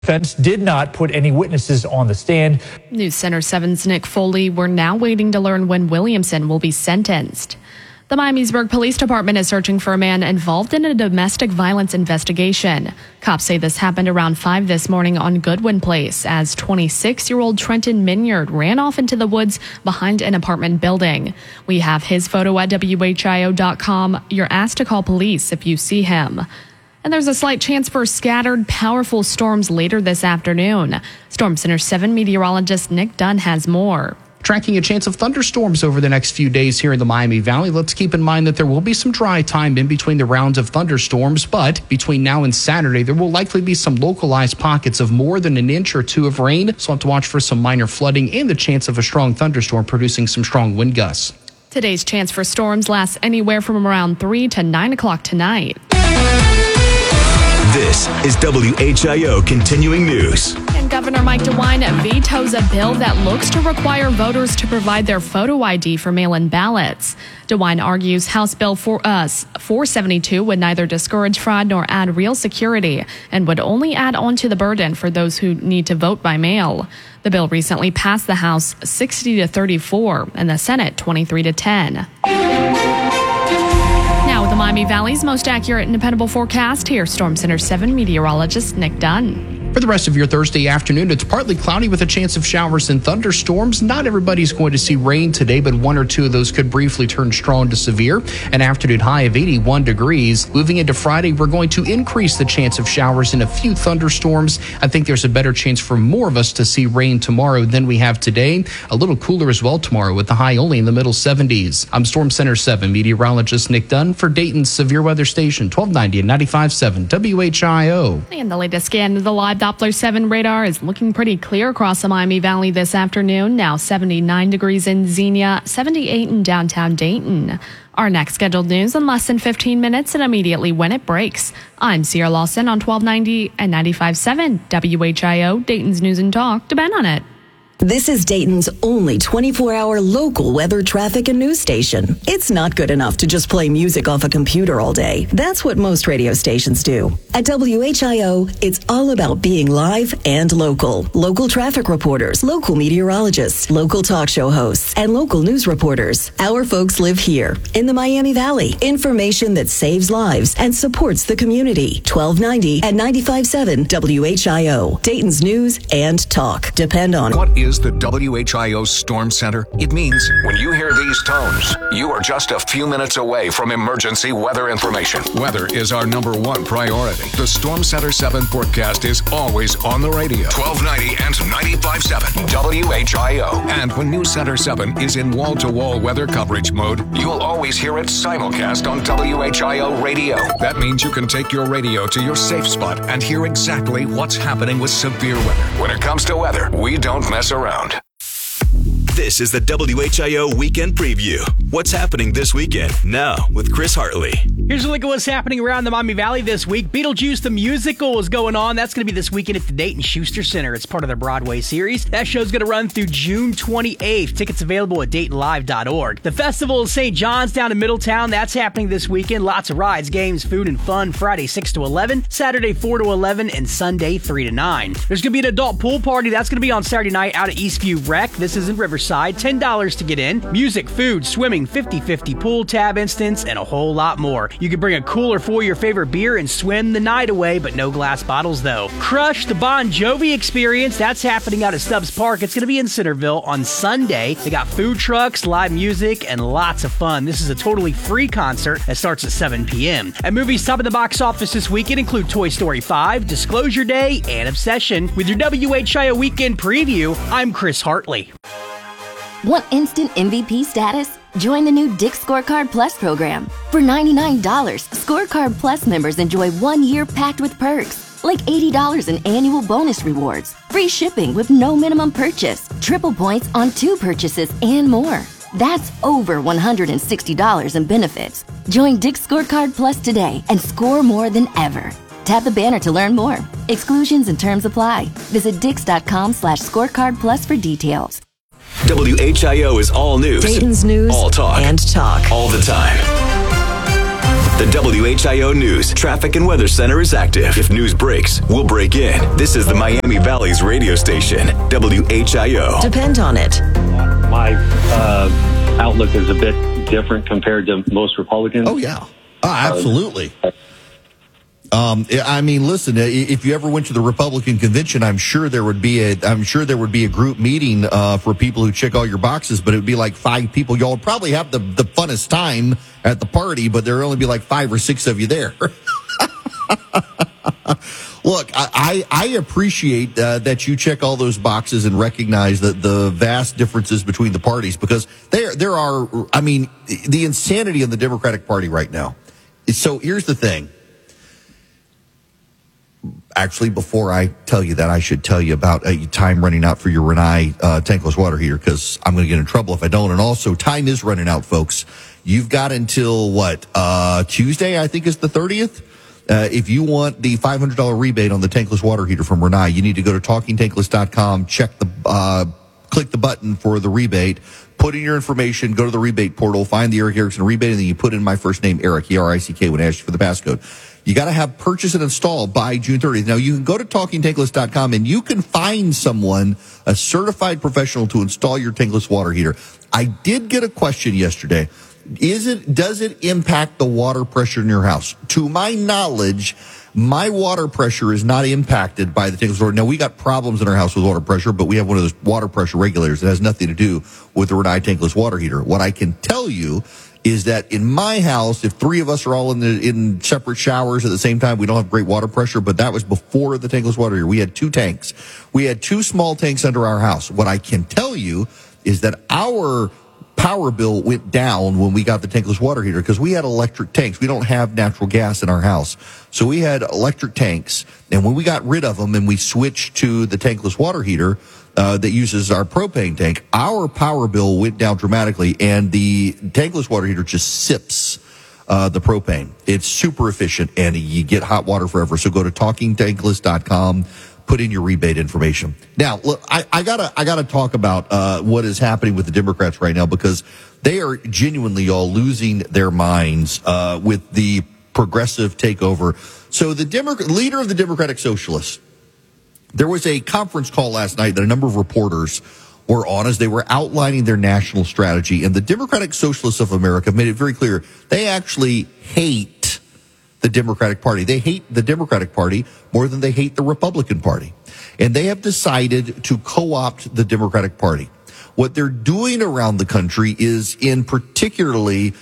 Defense did not put any witnesses on the stand. News Center 7's Nick Foley. We're now waiting to learn when Williamson will be sentenced. The Miamisburg Police Department is searching for a man involved in a domestic violence investigation. Cops say this happened around 5 this morning on Goodwin Place as 26-year-old Trenton Minyard ran off into the woods behind an apartment building. We have his photo at WHIO.com. You're asked to call police if you see him. And there's a slight chance for scattered, powerful storms later this afternoon. Storm Center 7 meteorologist Nick Dunn has more. Tracking a chance of thunderstorms over the next few days here in the Miami Valley. Let's keep in mind that there will be some dry time in between the rounds of thunderstorms, but between now and Saturday, there will likely be some localized pockets of more than an inch or two of rain. So we'll have to watch for some minor flooding and the chance of a strong thunderstorm producing some strong wind gusts. Today's chance for storms lasts anywhere from around 3 to 9 o'clock tonight. This is WHIO Continuing News. And Governor Mike DeWine vetoes a bill that looks to require voters to provide their photo ID for mail-in ballots. DeWine argues House Bill 472 would neither discourage fraud nor add real security and would only add on to the burden for those who need to vote by mail. The bill recently passed the House 60-34 and the Senate 23-10. Now with the Miami Valley's most accurate and dependable forecast, here's Storm Center 7 meteorologist Nick Dunn. For the rest of your Thursday afternoon, it's partly cloudy with a chance of showers and thunderstorms. Not everybody's going to see rain today, but one or two of those could briefly turn strong to severe. An afternoon high of 81 degrees. Moving into Friday, we're going to increase the chance of showers and a few thunderstorms. I think there's a better chance for more of us to see rain tomorrow than we have today. A little cooler as well tomorrow with the high only in the middle 70s. I'm Storm Center 7 meteorologist Nick Dunn for Dayton's Severe Weather Station, 1290 and 95.7 WHIO. And the latest scan of the live Doppler 7 radar is looking pretty clear across the Miami Valley this afternoon. Now 79 degrees in Xenia, 78 in downtown Dayton. Our next scheduled news in less than 15 minutes and immediately when it breaks. I'm Sierra Lawson on 1290 and 95.7 WHIO, Dayton's News and Talk. Depend on it. This is Dayton's only 24-hour local weather, traffic, and news station. It's not good enough to just play music off a computer all day. That's what most radio stations do. At WHIO, it's all about being live and local. Local traffic reporters, local meteorologists, local talk show hosts, and local news reporters. Our folks live here in the Miami Valley. Information that saves lives and supports the community. 1290 and 95.7 WHIO. Dayton's News and Talk. Depend on it. What is the WHIO Storm Center? It means when you hear these tones, you are just a few minutes away from emergency weather information. Weather is our number one priority. The Storm Center 7 forecast is always on the radio. 1290 and 95.7 WHIO. And when News Center 7 is in wall-to-wall weather coverage mode, you'll always hear it simulcast on WHIO radio. That means you can take your radio to your safe spot and hear exactly what's happening with severe weather. When it comes to weather, we don't mess around. This is the WHIO Weekend Preview. What's happening this weekend? Now with Chris Hartley. Here's a look at what's happening around the Miami Valley this week. Beetlejuice the Musical is going on. That's going to be this weekend at the Dayton Schuster Center. It's part of their Broadway series. That show's going to run through June 28th. Tickets available at DaytonLive.org. The Festival of St. John's down in Middletown. That's happening this weekend. Lots of rides, games, food, and fun. Friday 6 to 11, Saturday 4 to 11, and Sunday 3 to 9. There's going to be an adult pool party. That's going to be on Saturday night out at Eastview Rec. This is in Riverside. $10 to get in. Music, food, swimming, 50/50 pool, tab instance, and a whole lot more. You can bring a cooler for your favorite beer and swim the night away, but no glass bottles though. Crush, the Bon Jovi experience, that's happening out at Stubbs Park. It's going to be in Centerville on Sunday. They got food trucks, live music, and lots of fun. This is a totally free concert that starts at 7 p.m. And movies top of the box office this weekend include Toy Story 5, Disclosure Day, and Obsession. With your WHIO Weekend Preview, I'm Chris Hartley. Want instant MVP status? Join the new Dick's Scorecard Plus program. For $99, Scorecard Plus members enjoy 1 year packed with perks, like $80 in annual bonus rewards, free shipping with no minimum purchase, triple points on 2 purchases, and more. That's over $160 in benefits. Join Dick's Scorecard Plus today and score more than ever. Tap the banner to learn more. Exclusions and terms apply. Visit Dix.com/scorecardplus for details. WHIO is all news. Dayton's News all talk. and Talk. All the time. The WHIO News Traffic and Weather Center is active. If news breaks, we'll break in. This is the Miami Valley's radio station, WHIO. Depend on it. My outlook is a bit different compared to most Republicans. Oh, yeah. Absolutely. I mean, listen, if you ever went to the Republican convention, I'm sure there would be a group meeting for people who check all your boxes, but it would be like 5 people. Y'all would probably have the funnest time at the party, but there would only be like 5 or 6 of you there. Look, I appreciate that you check all those boxes and recognize that the vast differences between the parties, because there are, I mean, the insanity of the Democratic Party right now. So here's the thing. Actually, before I tell you that, I should tell you about time running out for your Rinnai tankless water heater, because I'm going to get in trouble if I don't. And also, time is running out, folks. You've got until, Tuesday, I think is the 30th? If you want the $500 rebate on the tankless water heater from Rinnai, you need to go to TalkingTankless.com, click the button for the rebate, put in your information, go to the rebate portal, find the Eric Erickson rebate, and then you put in my first name, Eric, E-R-I-C-K, when I ask you for the passcode. You got to have purchase and install by June 30th. Now, you can go to TalkingTankless.com and you can find someone, a certified professional, to install your tankless water heater. I did get a question yesterday. Does it impact the water pressure in your house? To my knowledge, my water pressure is not impacted by the tankless water. Now, we got problems in our house with water pressure, but we have one of those water pressure regulators that has nothing to do with the Rinnai tankless water heater. What I can tell you is that in my house, if 3 of us are all in separate showers at the same time, we don't have great water pressure, but that was before the tankless water heater. We had 2 tanks. We had 2 small tanks under our house. What I can tell you is that our power bill went down when we got the tankless water heater, because we had electric tanks. We don't have natural gas in our house. So we had electric tanks, and when we got rid of them and we switched to the tankless water heater that uses our propane tank, our power bill went down dramatically, and the tankless water heater just sips the propane. It's super efficient, and you get hot water forever. So go to TalkingTankless.com. Put in your rebate information. Now, look, I gotta talk about what is happening with the Democrats right now, because they are genuinely all losing their minds with the progressive takeover. So the leader of the Democratic Socialists, there was a conference call last night that a number of reporters were on as they were outlining their national strategy, and the Democratic Socialists of America made it very clear they actually hate the Democratic Party. They hate the Democratic Party more than they hate the Republican Party. And they have decided to co-opt the Democratic Party. What they're doing around the country is in particularly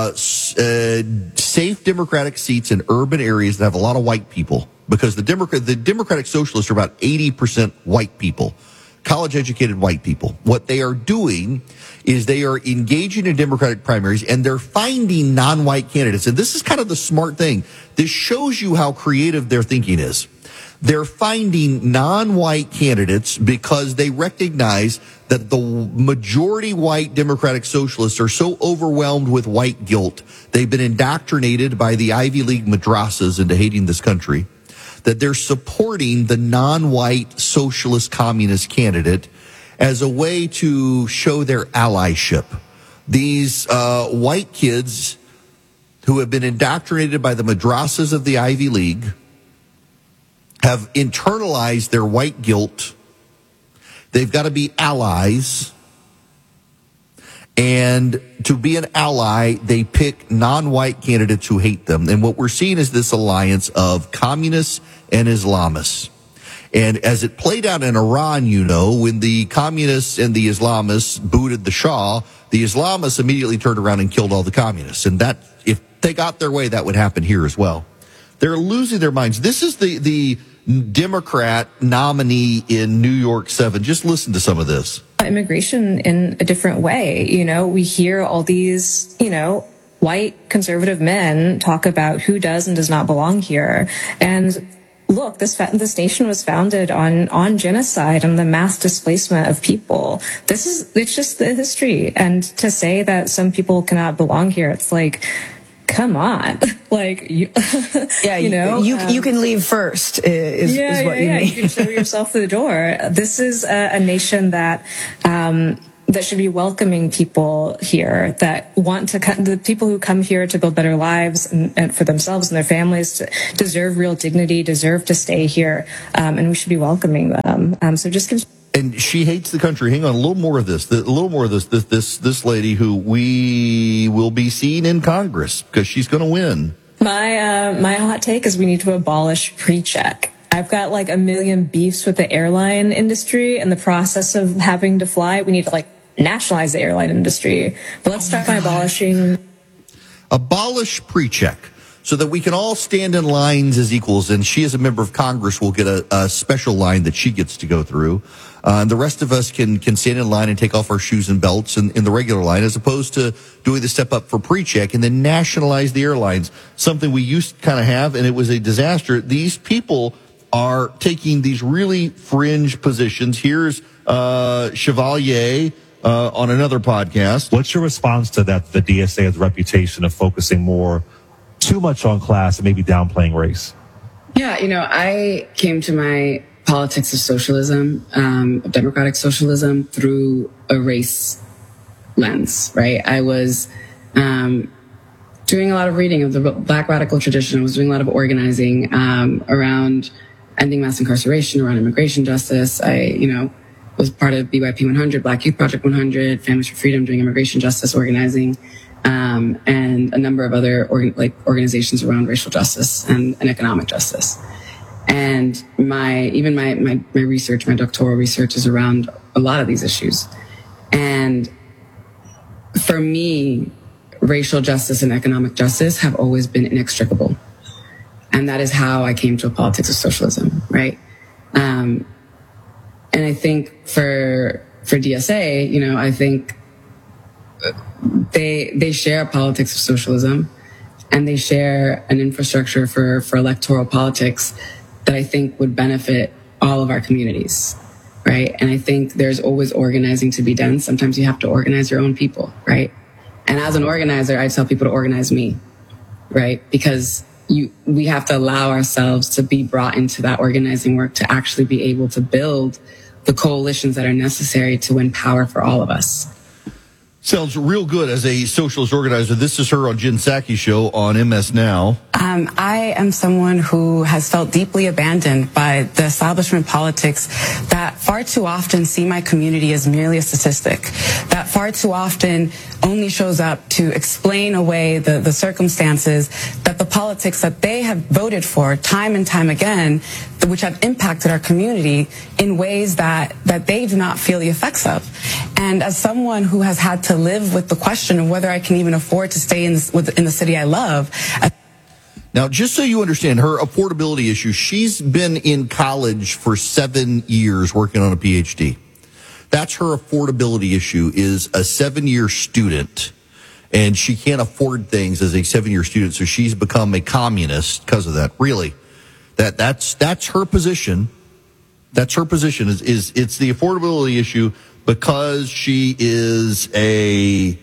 safe Democratic seats in urban areas that have a lot of white people, because the Democratic Socialists are about 80% white people, college-educated white people. What they are doing is they are engaging in Democratic primaries, and they're finding non-white candidates. And this is kind of the smart thing. This shows you how creative their thinking is. They're finding non-white candidates because they recognize that the majority white Democratic Socialists are so overwhelmed with white guilt. They've been indoctrinated by the Ivy League madrasas into hating this country, that they're supporting the non-white socialist communist candidate as a way to show their allyship. These white kids who have been indoctrinated by the madrasas of the Ivy League have internalized their white guilt. They've got to be allies. And to be an ally, they pick non-white candidates who hate them. And what we're seeing is this alliance of communists and Islamists. And as it played out in Iran, you know, when the communists and the Islamists booted the Shah, the Islamists immediately turned around and killed all the communists. And that, if they got their way, that would happen here as well. They're losing their minds. This is the Democrat nominee in New York 7. Just listen to some of this. Immigration in a different way. You know, we hear all these, white conservative men talk about who does and does not belong here. And look, this nation was founded on genocide and the mass displacement of people. It's just the history. And to say that some people cannot belong here, it's like, come on. You can leave first is what you mean. You can show yourself the door. This is a nation that that should be welcoming people here, that want to the people who come here to build better lives and for themselves and their families, deserve real dignity, deserve to stay here, and we should be welcoming them. So just give. And she hates the country. Hang on, a little more of this. This lady who we will be seeing in Congress because she's going to win. My hot take is we need to abolish pre-check. I've got like a million beefs with the airline industry and the process of having to fly. We need to like nationalize the airline industry. But let's start by abolish pre-check so that we can all stand in lines as equals. And she, as a member of Congress, will get a special line that she gets to go through. And the rest of us can stand in line and take off our shoes and belts in the regular line, as opposed to doing the step up for pre-check and then nationalize the airlines, something we used to kind of have, and it was a disaster. These people are taking these really fringe positions. Here's Chevalier on another podcast. What's your response to that? The DSA has a reputation of focusing too much on class and maybe downplaying race. Yeah, I came to my politics of socialism, democratic socialism, through a race lens, right? I was doing a lot of reading of the Black radical tradition. I was doing a lot of organizing around ending mass incarceration, around immigration justice. I, was part of BYP 100, Black Youth Project 100, Families for Freedom, doing immigration justice organizing, and a number of other organizations around racial justice and economic justice. And my research, my doctoral research, is around a lot of these issues. And for me, racial justice and economic justice have always been inextricable. And that is how I came to a politics of socialism, right? And I think for DSA, I think they share a politics of socialism, and they share an infrastructure for electoral politics that I think would benefit all of our communities, right? And I think there's always organizing to be done. Sometimes you have to organize your own people, right? And as an organizer, I tell people to organize me, right? Because we have to allow ourselves to be brought into that organizing work to actually be able to build the coalitions that are necessary to win power for all of us. Sounds real good as a socialist organizer. This is her on Jen Psaki's show on MS Now. I am someone who has felt deeply abandoned by the establishment politics that far too often see my community as merely a statistic, that far too often only shows up to explain away the circumstances that the politics that they have voted for time and time again, which have impacted our community in ways that they do not feel the effects of. And as someone who has had to live with the question of whether I can even afford to stay in the city I love. Now, just so you understand her affordability issue, she's been in college for 7 years working on a PhD. That's her affordability issue, is a 7-year student, and she can't afford things as a 7-year student, so she's become a communist because of that. Really, that's her position. That's her position. Is it's the affordability issue because she is a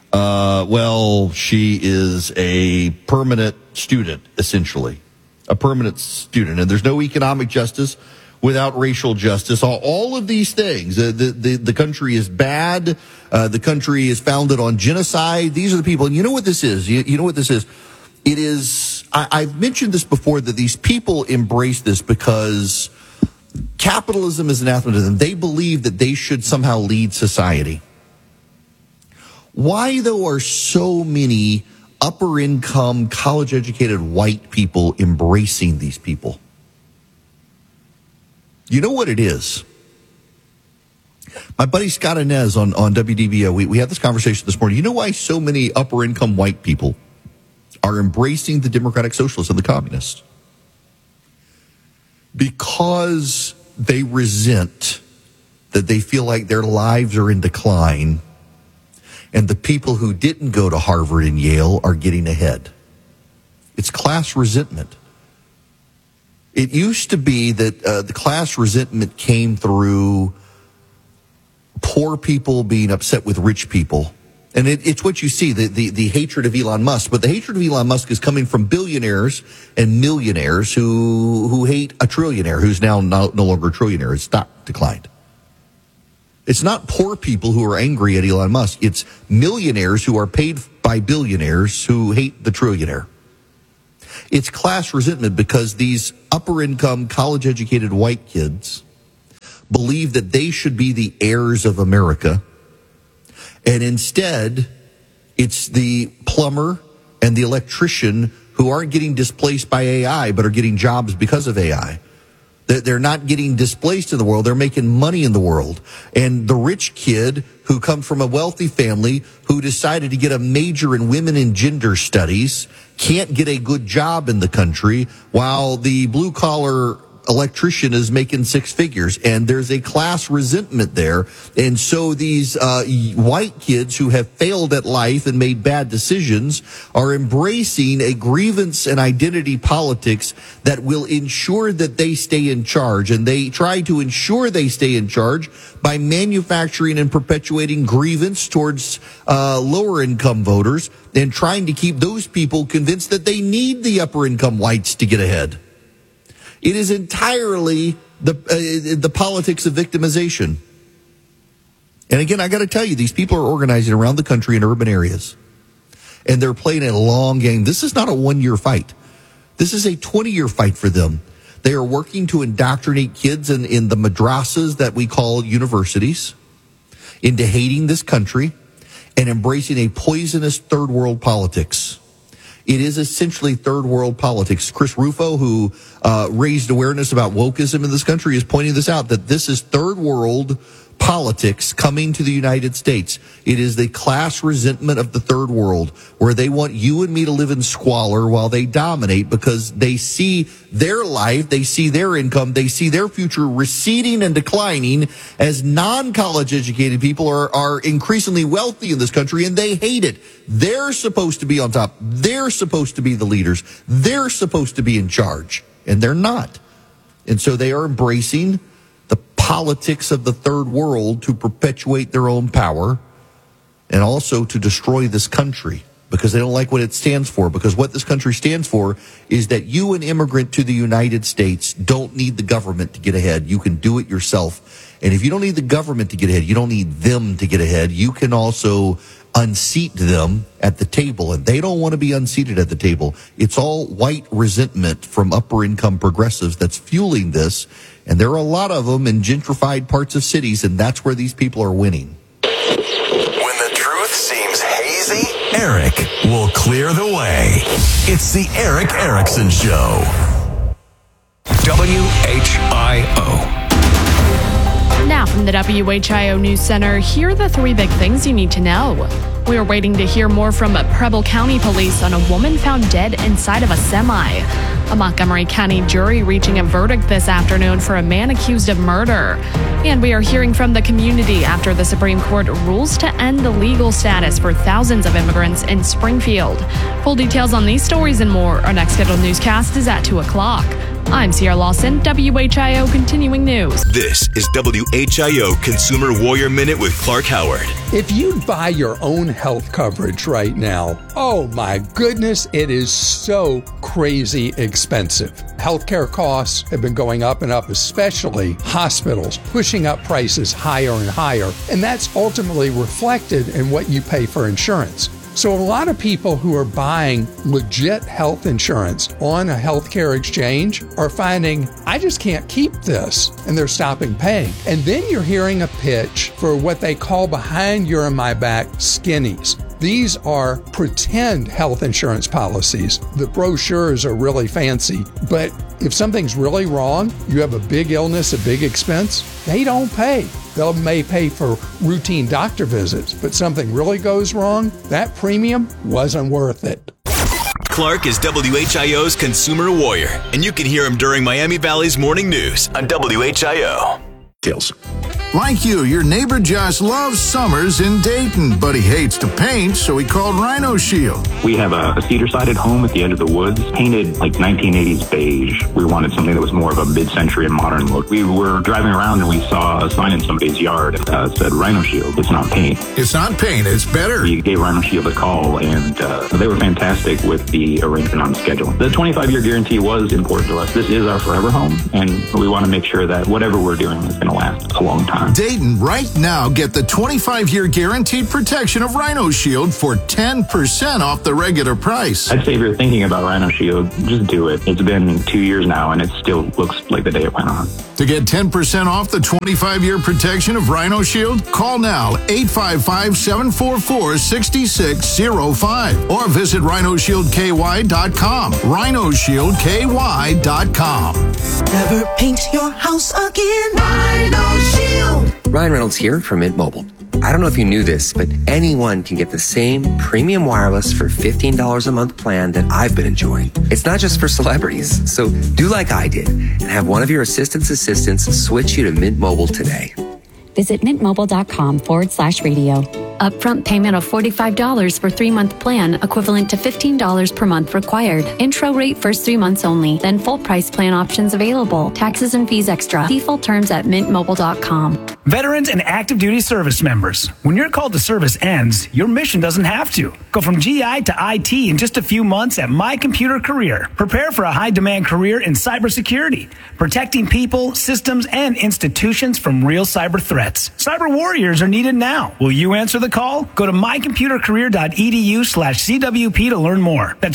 permanent student, essentially, a permanent student, and there's no economic justice without racial justice. All of these things. The country is bad. The country is founded on genocide. These are the people. And you know what this is? You know what this is? It is, I've mentioned this before, that these people embrace this because capitalism is anathema to them. They believe that they should somehow lead society. Why, though, are so many upper-income, college-educated white people embracing these people? You know what it is? My buddy Scott Inez on WDBO, we had this conversation this morning. You know why so many upper-income white people are embracing the democratic socialists and the communists? Because they resent that they feel like their lives are in decline and the people who didn't go to Harvard and Yale are getting ahead. It's class resentment. It used to be that the class resentment came through poor people being upset with rich people. And it's what you see, the hatred of Elon Musk. But the hatred of Elon Musk is coming from billionaires and millionaires who hate a trillionaire who's now no longer a trillionaire. His stock declined. It's not poor people who are angry at Elon Musk. It's millionaires who are paid by billionaires who hate the trillionaire. It's class resentment because these upper-income, college-educated white kids believe that they should be the heirs of America. And instead, it's the plumber and the electrician who aren't getting displaced by AI, but are getting jobs because of AI. They're not getting displaced in the world. They're making money in the world. And the rich kid who comes from a wealthy family who decided to get a major in women and gender studies can't get a good job in the country, while the blue-collar electrician is making six figures, and there's a class resentment there. And so these white kids who have failed at life and made bad decisions are embracing a grievance and identity politics that will ensure that they stay in charge. And they try to ensure they stay in charge by manufacturing and perpetuating grievance towards lower income voters and trying to keep those people convinced that they need the upper income whites to get ahead. It is entirely the politics of victimization. And again, I got to tell you, these people are organizing around the country in urban areas. And they're playing a long game. This is not a one-year fight. This is a 20-year fight for them. They are working to indoctrinate kids in the madrasas that we call universities into hating this country and embracing a poisonous third world politics. It is essentially third world politics. Chris Rufo, who raised awareness about wokeism in this country, is pointing this out, that this is third world politics coming to the United States. It is the class resentment of the third world, where they want you and me to live in squalor while they dominate, because they see their life, they see their income, they see their future receding and declining as non-college educated people are increasingly wealthy in this country, and they hate it. They're supposed to be on top. They're supposed to be the leaders. They're supposed to be in charge, and they're not. And so they are embracing the politics of the third world to perpetuate their own power and also to destroy this country, because they don't like what it stands for. Because what this country stands for is that you, an immigrant to the United States, don't need the government to get ahead. You can do it yourself. And if you don't need the government to get ahead, you don't need them to get ahead. You can also unseat them at the table, and they don't want to be unseated at the table. It's all white resentment from upper income progressives that's fueling this. And there are a lot of them in gentrified parts of cities, and that's where these people are winning. When the truth seems hazy, Eric will clear the way. It's the Eric Erickson Show. WHIO. Now from the WHIO News Center, here are the three big things you need to know. We are waiting to hear more from Preble County Police on a woman found dead inside of a semi. A Montgomery County jury reaching a verdict this afternoon for a man accused of murder. And we are hearing from the community after the Supreme Court rules to end the legal status for thousands of immigrants in Springfield. Full details on these stories and more. Our next scheduled newscast is at 2 o'clock. I'm Sierra Lawson, WHIO Continuing News. This is WHIO Consumer Warrior Minute with Clark Howard. If you buy your own health coverage right now, oh my goodness, it is so crazy expensive. Healthcare costs have been going up and up, especially hospitals, pushing up prices higher and higher. And that's ultimately reflected in what you pay for insurance. So a lot of people who are buying legit health insurance on a healthcare exchange are finding, I just can't keep this, and they're stopping paying. And then you're hearing a pitch for what they call behind your and my back skinnies. These are pretend health insurance policies. The brochures are really fancy, but if something's really wrong, you have a big illness, a big expense, they don't pay. They may pay for routine doctor visits, but something really goes wrong, that premium wasn't worth it. Clark is WHIO's Consumer Warrior, and you can hear him during Miami Valley's Morning News on WHIO. Like you, your neighbor Josh loves summers in Dayton, but he hates to paint, so he called Rhino Shield. We have a cedar-sided home at the end of the woods, painted like 1980s beige. We wanted something that was more of a mid-century and modern look. We were driving around and we saw a sign in somebody's yard that said Rhino Shield. It's not paint. It's not paint, it's better. We gave Rhino Shield a call, and they were fantastic with the arrangement on scheduling. The 25-year guarantee was important to us. This is our forever home, and we want to make sure that whatever we're doing is going to last a long time. Dayton, right now, get the 25-year guaranteed protection of Rhino Shield for 10% off the regular price. I'd say if you're thinking about Rhino Shield, just do it. It's been 2 years now, and it still looks like the day it went on. To get 10% off the 25-year protection of Rhino Shield, call now 855-744-6605 or visit rhinoshieldky.com. rhinoshieldky.com. Never paint your house again. Rhino Shield. Ryan Reynolds here from Mint Mobile. I don't know if you knew this, but anyone can get the same premium wireless for $15 a month plan that I've been enjoying. It's not just for celebrities. So do like I did and have one of your assistants switch you to Mint Mobile today. Visit mintmobile.com/radio. Upfront payment of $45 for 3-month plan, equivalent to $15 per month required. Intro rate first 3 months only. Then full price plan options available. Taxes and fees extra. See full terms at mintmobile.com. Veterans and active duty service members, when your call to service ends, your mission doesn't have to. Go from GI to IT in just a few months at My Computer Career. Prepare for a high-demand career in cybersecurity, protecting people, systems, and institutions from real cyber threats. Cyber warriors are needed now. Will you answer the call? Go to mycomputercareer.edu/CWP to learn more. That's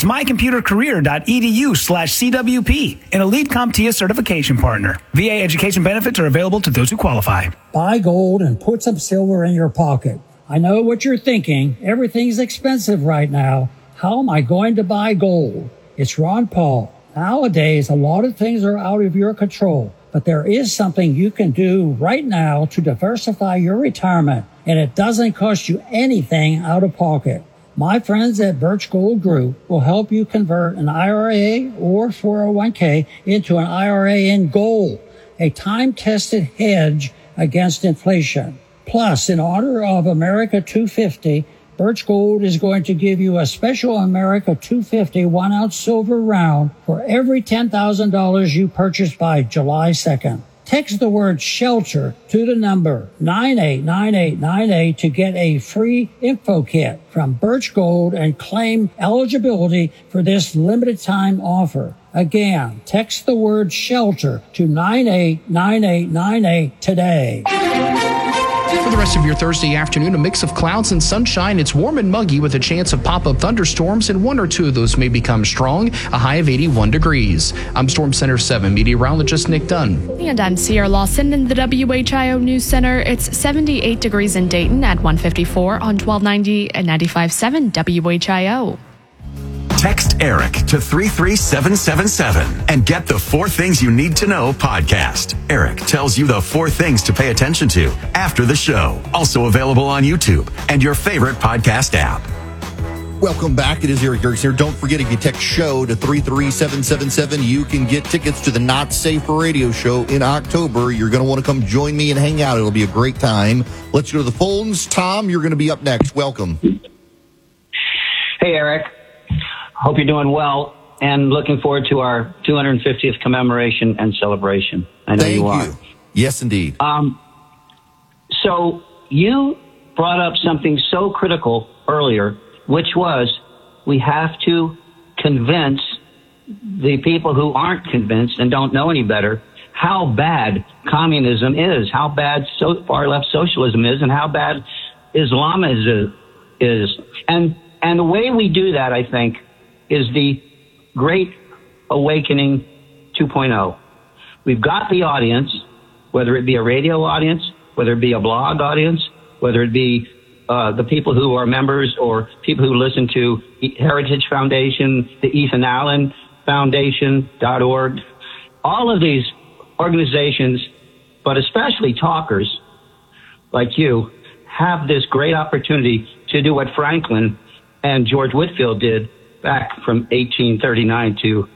mycomputercareer.edu/CWP, an Elite CompTIA certification partner. VA education benefits are available to those who qualify. Buy gold and put some silver in your pocket. I know what you're thinking. Everything's expensive right now. How am I going to buy gold? It's Ron Paul. Nowadays, a lot of things are out of your control, but there is something you can do right now to diversify your retirement, and it doesn't cost you anything out of pocket. My friends at Birch Gold Group will help you convert an IRA or 401k into an IRA in gold, a time-tested hedge against inflation. Plus, in honor of America 250, Birch Gold is going to give you a special America 250 1-ounce silver round for every $10,000 you purchase by July 2nd. Text the word SHELTER to the number 989898 to get a free info kit from Birch Gold and claim eligibility for this limited time offer. Again, text the word SHELTER to 989898 today. For the rest of your Thursday afternoon, a mix of clouds and sunshine. It's warm and muggy with a chance of pop-up thunderstorms, and 1 or 2 of those may become strong, a high of 81 degrees. I'm Storm Center 7 meteorologist Nick Dunn. And I'm Sierra Lawson in the WHIO News Center. It's 78 degrees in Dayton at 154 on 1290 and 95.7 WHIO. Text Eric to 33777 and get the 4 Things You Need to Know podcast. Eric tells you the 4 things to pay attention to after the show. Also available on YouTube and your favorite podcast app. Welcome back. It is Eric Gerks here. Don't forget, if you text SHOW to 33777, you can get tickets to the Not Safe for Radio show in October. You're going to want to come join me and hang out. It'll be a great time. Let's go to the phones. Tom, you're going to be up next. Welcome. Hey, Eric. Hope you're doing well and looking forward to our 250th commemoration and celebration. I know Thank you are. You. Yes, indeed. So you brought up something so critical earlier, which was we have to convince the people who aren't convinced and don't know any better how bad communism is, how bad far left socialism is, and how bad Islamism is. And the way we do that, I think, is the Great Awakening 2.0. We've got the audience, whether it be a radio audience, whether it be a blog audience, whether it be the people who are members or people who listen to Heritage Foundation, the Ethan Allen Foundation.org, all of these organizations, but especially talkers like you, have this great opportunity to do what Franklin and George Whitefield did back from 1739 to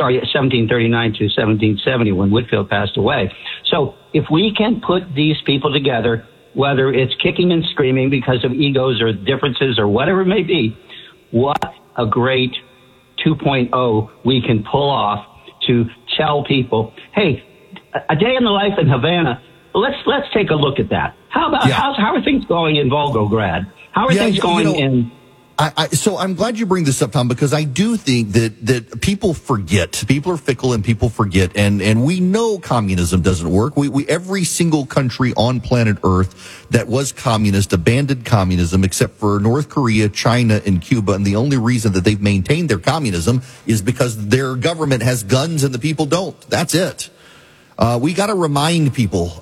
1770 when Whitefield passed away. So if we can put these people together, whether it's kicking and screaming because of egos or differences or whatever it may be, what a great 2.0 we can pull off to tell people, hey, a day in the life in Havana, let's take a look at that. How about how are things going in Volgograd? How are things going in So I'm glad you bring this up, Tom, because I do think that people forget. People are fickle and people forget. And we know communism doesn't work. Every single country on planet Earth that was communist abandoned communism except for North Korea, China, and Cuba. And the only reason that they've maintained their communism is because their government has guns and the people don't. That's it. We got to remind people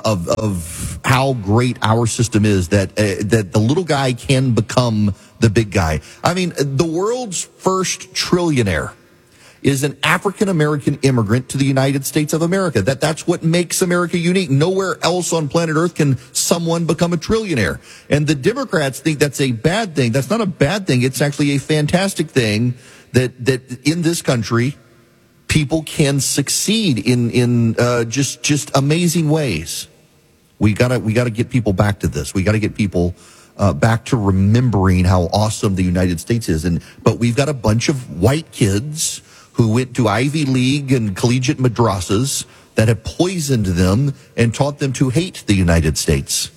of how great our system is, that the little guy can become the big guy. I mean, the world's first trillionaire is an African-American immigrant to the United States of America. That's what makes America unique. Nowhere else on planet Earth can someone become a trillionaire. And the Democrats think that's a bad thing. That's not a bad thing. It's actually a fantastic thing that in this country, people can succeed in just amazing ways. We gotta get people back to this. We gotta get people back to remembering how awesome the United States is. But we've got a bunch of white kids who went to Ivy League and collegiate madrasas that have poisoned them and taught them to hate the United States.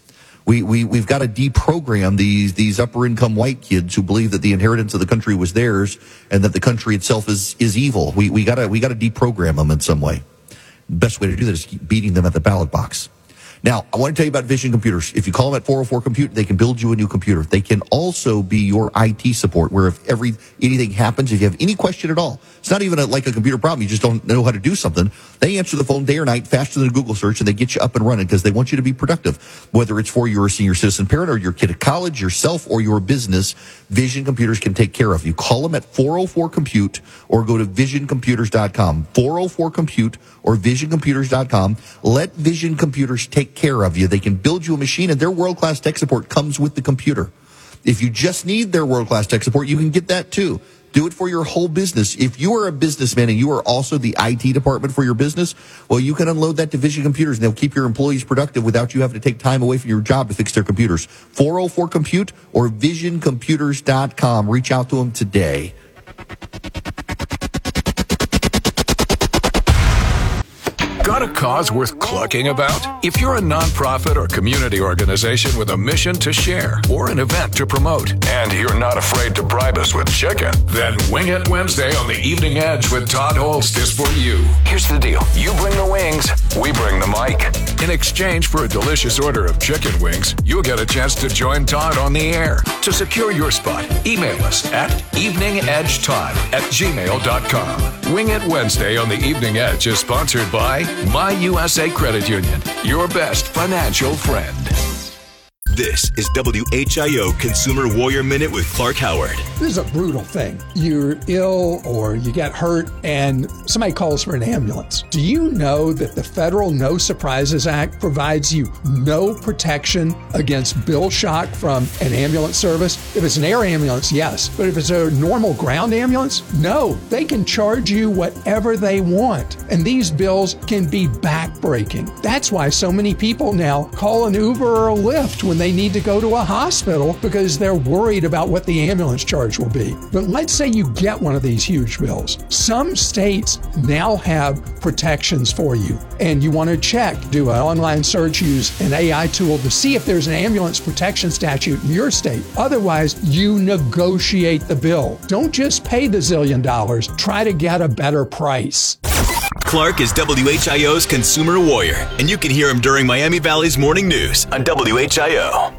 We've got to deprogram these upper income white kids who believe that the inheritance of the country was theirs and that the country itself is evil. We got to deprogram them in some way. The best way to do that is keep beating them at the ballot box. Now, I want to tell you about Vision Computers. If you call them at 404-COMPUTE, they can build you a new computer. They can also be your IT support, where if anything happens, if you have any question at all, it's not even like a computer problem, you just don't know how to do something, they answer the phone day or night faster than a Google search, and they get you up and running because they want you to be productive. Whether it's for your senior citizen parent or your kid at college, yourself, or your business, Vision Computers can take care of you. Call them at 404-COMPUTE or go to visioncomputers.com. 404-COMPUTE or visioncomputers.com. Let Vision Computers take care of you. They can build you a machine, and their world-class tech support comes with the computer. If you just need their world-class tech support, you can get that too. Do it for your whole business. If you are a businessman and you are also the IT department for your business, well, you can unload that to Vision Computers, and they'll keep your employees productive without you having to take time away from your job to fix their computers. 404-COMPUTE or visioncomputers.com. Reach out to them today. Got a cause worth clucking about? If you're a nonprofit or community organization with a mission to share or an event to promote, and you're not afraid to bribe us with chicken, then Wing It Wednesday on the Evening Edge with Todd Holst is for you. Here's the deal. You bring the wings, we bring the mic. In exchange for a delicious order of chicken wings, you'll get a chance to join Todd on the air. To secure your spot, email us at eveningedgetodd@gmail.com. Wing It Wednesday on the Evening Edge is sponsored by My USA Credit Union, your best financial friend. This is WHIO Consumer Warrior Minute with Clark Howard. This is a brutal thing. You're ill or you get hurt and somebody calls for an ambulance. Do you know that the Federal No Surprises Act provides you no protection against bill shock from an ambulance service? If it's an air ambulance, yes. But if it's a normal ground ambulance, no. They can charge you whatever they want. And these bills can be backbreaking. That's why so many people now call an Uber or a Lyft when they need to go to a hospital because they're worried about what the ambulance charge will be. But let's say you get one of these huge bills. Some states now have protections for you, and you want to check, do an online search, use an AI tool to see if there's an ambulance protection statute in your state. Otherwise, you negotiate the bill. Don't just pay the $1 zillion. Try to get a better price. Clark is WHIO's Consumer Warrior, and you can hear him during Miami Valley's Morning News on WHIO.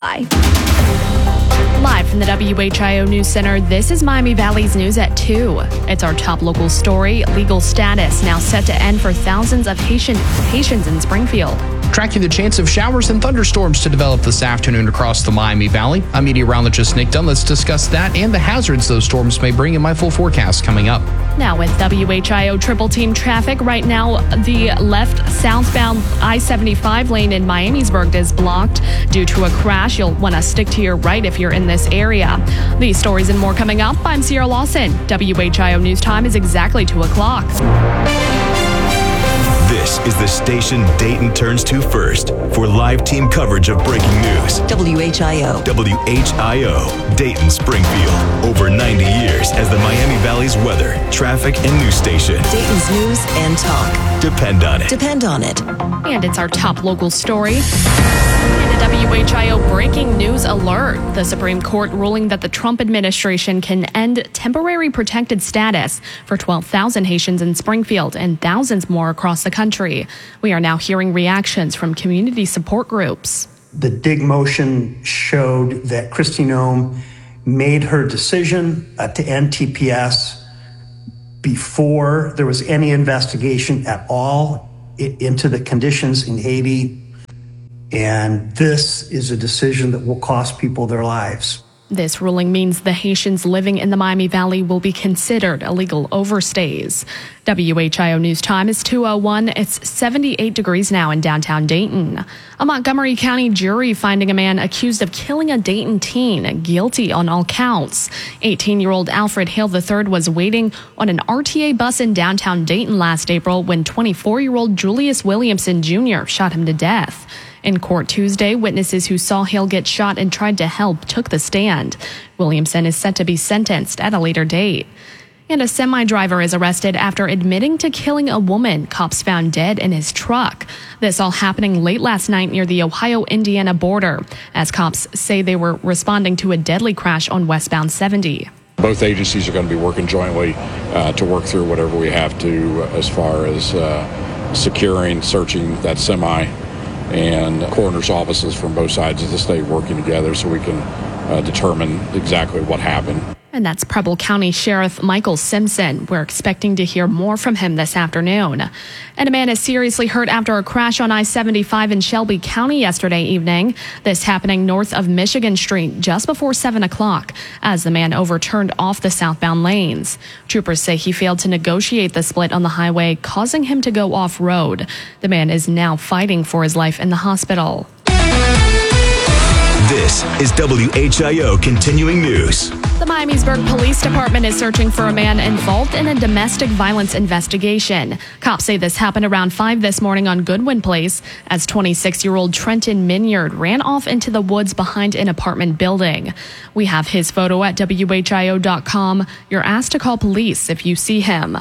Live from the WHIO News Center, this is Miami Valley's News at 2. It's our top local story. Legal status now set to end for thousands of Haitians in Springfield. Tracking the chance of showers and thunderstorms to develop this afternoon across the Miami Valley. I'm meteorologist Nick Dunn. Let's discuss that and the hazards those storms may bring in my full forecast coming up. Now with WHIO triple team traffic, right now the left southbound I-75 lane in Miamisburg is blocked due to a crash. You'll want to stick to your right if you're in this area. These stories and more coming up. I'm Sierra Lawson. WHIO News Time is exactly 2 o'clock. This is the station Dayton turns to first for live team coverage of breaking news. WHIO. WHIO, Dayton, Springfield. Over 90 years as the Miami Valley's weather, traffic, and news station. Dayton's news and talk. Depend on it. Depend on it. And it's our top local story. And a WHIO breaking news alert. The Supreme Court ruling that the Trump administration can end temporary protected status for 12,000 Haitians in Springfield and thousands more across the country. We are now hearing reactions from community support groups. The dig motion showed that Kristi Noem made her decision to end TPS before there was any investigation at all into the conditions in Haiti. And this is a decision that will cost people their lives. This ruling means the Haitians living in the Miami Valley will be considered illegal overstays. WHIO News Time is 2:01. It's 78 degrees now in downtown Dayton. A Montgomery County jury finding a man accused of killing a Dayton teen guilty on all counts. 18-year-old Alfred Hale III was waiting on an RTA bus in downtown Dayton last April when 24-year-old Julius Williamson Jr. shot him to death. In court Tuesday, witnesses who saw Hale get shot and tried to help took the stand. Williamson is set to be sentenced at a later date. And a semi-driver is arrested after admitting to killing a woman cops found dead in his truck. This all happening late last night near the Ohio-Indiana border, as cops say they were responding to a deadly crash on westbound 70. Both agencies are going to be working jointly to work through whatever we have to as far as securing, searching that semi, and coroner's offices from both sides of the state working together so we can determine exactly what happened. And that's Preble County Sheriff Michael Simpson. We're expecting to hear more from him this afternoon. And a man is seriously hurt after a crash on I-75 in Shelby County yesterday evening. This happening north of Michigan Street just before 7 o'clock as the man overturned off the southbound lanes. Troopers say he failed to negotiate the split on the highway, causing him to go off-road. The man is now fighting for his life in the hospital. This is WHIO Continuing News. The Miamisburg Police Department is searching for a man involved in a domestic violence investigation. Cops say this happened around 5 this morning on Goodwin Place as 26-year-old Trenton Minyard ran off into the woods behind an apartment building. We have his photo at WHIO.com. You're asked to call police if you see him.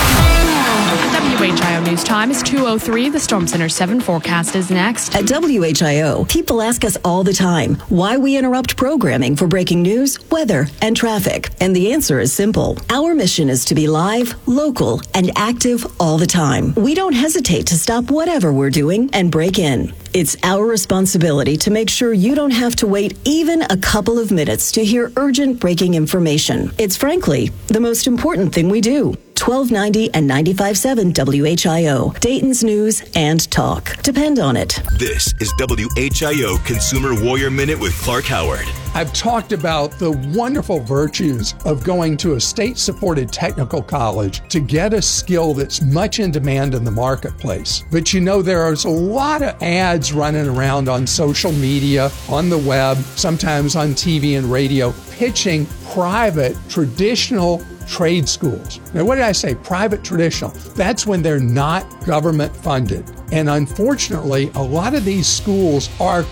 WHIO News Time is 2:03. The Storm Center 7 forecast is next. At WHIO, people ask us all the time why we interrupt programming for breaking news, weather, and traffic. And the answer is simple. Our mission is to be live, local, and active all the time. We don't hesitate to stop whatever we're doing and break in. It's our responsibility to make sure you don't have to wait even a couple of minutes to hear urgent breaking information. It's frankly the most important thing we do. 1290 and 95.7 WHIO, Dayton's news and talk. Depend on it. This is WHIO Consumer Warrior Minute with Clark Howard. I've talked about the wonderful virtues of going to a state-supported technical college to get a skill that's much in demand in the marketplace. But you know, there's a lot of ads running around on social media, on the web, sometimes on TV and radio, pitching private, traditional trade schools. Now, what did I say? Private traditional. That's when they're not government funded. And unfortunately, a lot of these schools are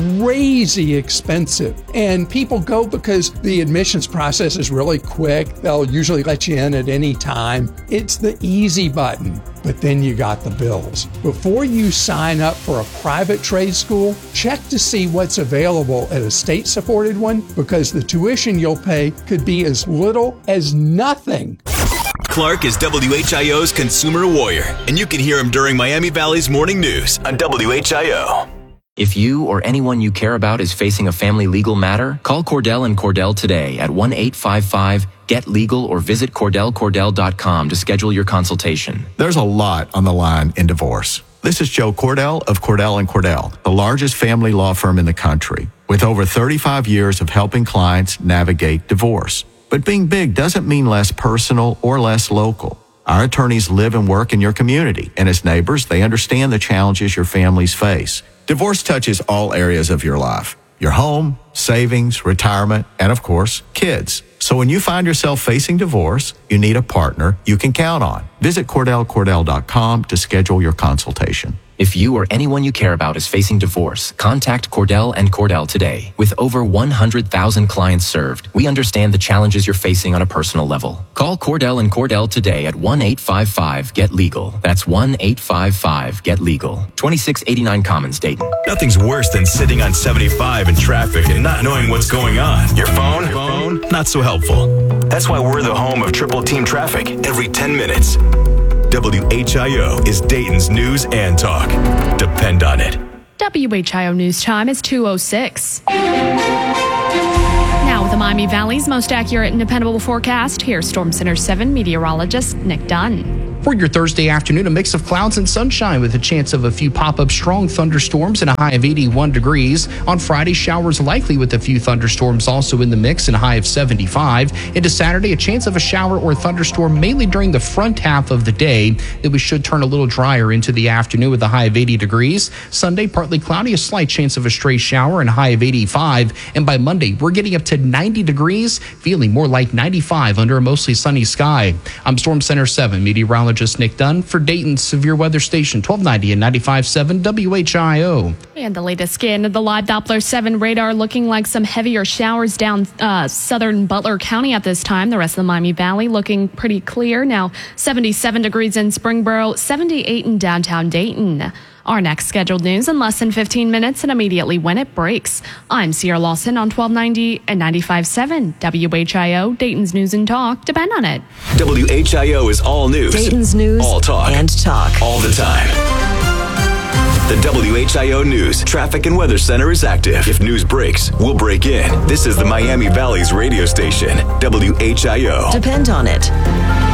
crazy expensive. And people go because the admissions process is really quick. They'll usually let you in at any time. It's the easy button. But then you got the bills. Before you sign up for a private trade school, check to see what's available at a state-supported one, because the tuition you'll pay could be as little as nothing. Clark is WHIO's Consumer Warrior, and you can hear him during Miami Valley's morning news on WHIO. If you or anyone you care about is facing a family legal matter, call Cordell & Cordell today at 1-855-GET-LEGAL or visit CordellCordell.com to schedule your consultation. There's a lot on the line in divorce. This is Joe Cordell of Cordell & Cordell, the largest family law firm in the country, with over 35 years of helping clients navigate divorce. But being big doesn't mean less personal or less local. Our attorneys live and work in your community, and as neighbors, they understand the challenges your families face. Divorce touches all areas of your life: your home, savings, retirement, and of course, kids. So when you find yourself facing divorce, you need a partner you can count on. Visit CordellCordell.com to schedule your consultation. If you or anyone you care about is facing divorce, contact Cordell and Cordell today. With over 100,000 clients served, we understand the challenges you're facing on a personal level. Call Cordell and Cordell today at 1-855-GET-LEGAL. That's 1-855-GET-LEGAL. 2689 Commons, Dayton. Nothing's worse than sitting on 75 in traffic and not knowing what's going on. Your phone, not so helpful. That's why we're the home of Triple Team Traffic every 10 minutes. WHIO is Dayton's news and talk. Depend on it. WHIO news time is 2:06. Now with the Miami Valley's most accurate and dependable forecast, here's Storm Center 7 meteorologist Nick Dunn. For your Thursday afternoon, a mix of clouds and sunshine with a chance of a few pop-up strong thunderstorms and a high of 81 degrees. On Friday, showers likely with a few thunderstorms also in the mix and a high of 75. Into Saturday, a chance of a shower or thunderstorm mainly during the front half of the day. Then we should turn a little drier into the afternoon with a high of 80 degrees. Sunday, partly cloudy, a slight chance of a stray shower and a high of 85. And by Monday, we're getting up to 90 degrees, feeling more like 95 under a mostly sunny sky. I'm Storm Center 7 meteorologist Nick Dunn for Dayton's Severe Weather Station 1290 and 95.7 WHIO. And the latest scan of the live Doppler 7 radar looking like some heavier showers down southern Butler County at this time. The rest of the Miami Valley looking pretty clear. Now 77 degrees in Springboro, 78 in downtown Dayton. Our next scheduled news in less than 15 minutes and immediately when it breaks. I'm Sierra Lawson on 1290 and 95.7 WHIO, Dayton's News and Talk. Depend on it. WHIO is all news. Dayton's News all talk. And talk. All the time. The WHIO News Traffic and Weather Center is active. If news breaks, we'll break in. This is the Miami Valley's radio station, WHIO. Depend on it.